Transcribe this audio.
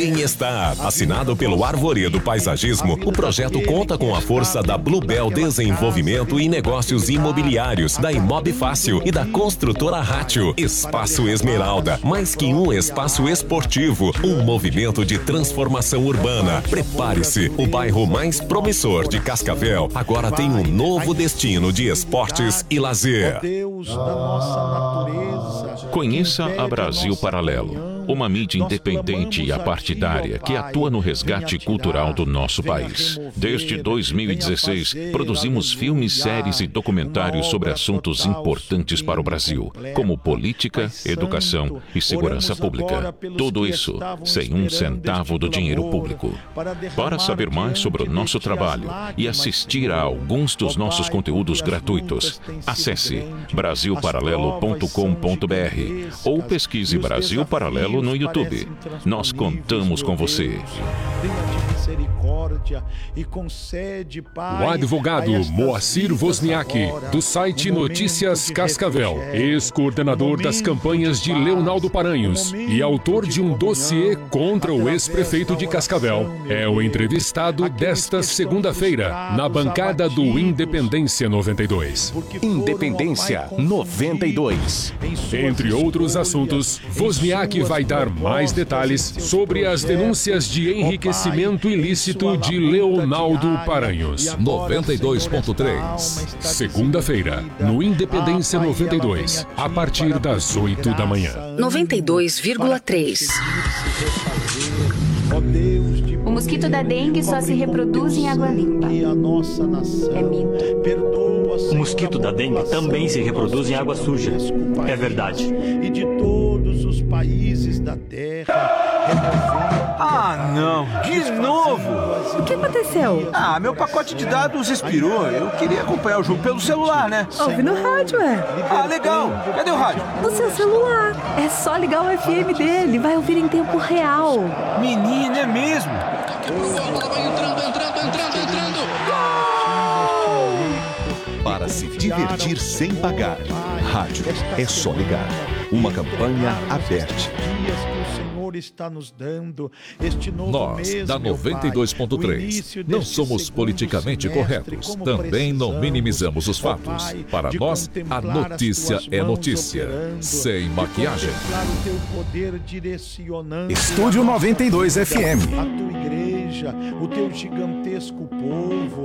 bem-estar. Assinado pelo Arvoredo Paisagismo, o projeto conta com a força da Bluebell Desenvolvimento e Negócios Imobiliários, da Imob Fácil e da construtora Rátio. Espaço Esmeralda, mais que um espaço esportivo, um movimento de transformação urbana. Prepare-se, o bairro mais promissor de Cascavel agora tem um novo destino de esportes e lazer. Conheça a Brasil Paralelo, uma mídia independente e apartidária que atua no resgate cultural do nosso país. Desde 2016, produzimos filmes, séries e documentários sobre assuntos importantes para o Brasil, como política, educação e segurança pública. Tudo isso sem um centavo do dinheiro público. Para saber mais sobre o nosso trabalho e assistir a alguns dos nossos conteúdos gratuitos, acesse brasilparalelo.com.br ou pesquise Brasil Paralelo no YouTube. Nós contamos com você. O advogado Moacir Wozniak, do site Notícias Cascavel, ex-coordenador das campanhas de Leonaldo Paranhos e autor de um dossiê contra o ex-prefeito de Cascavel, é o entrevistado desta segunda-feira, na bancada do Independência 92. Independência 92. Entre outros assuntos, Wozniak vai dar mais detalhes sobre as denúncias de enriquecimento ilícito de Leonaldo Paranhos. 92.3. Segunda-feira, no Independência 92, a partir das 8 da manhã. 92,3. O mosquito da dengue só se reproduz em água limpa. É mito. O mosquito da dengue também se reproduz em água suja. É verdade. E de todos os países da Terra. Ah, não! De novo! O que aconteceu? Ah, meu pacote de dados expirou. Eu queria acompanhar o jogo pelo celular, né? Ouve no rádio, Ah, legal! Cadê o rádio? No seu celular. É só ligar o FM dele. Vai ouvir em tempo real. Menina, é mesmo? Para se divertir sem pagar, rádio é só ligar. Uma campanha aberta. Está nos dando este novo Nós, da 92.3, não somos politicamente corretos. Também não minimizamos os fatos. Para nós, a notícia é notícia. Sem maquiagem. Estúdio 92 FM. A tua igreja, o teu gigantesco povo.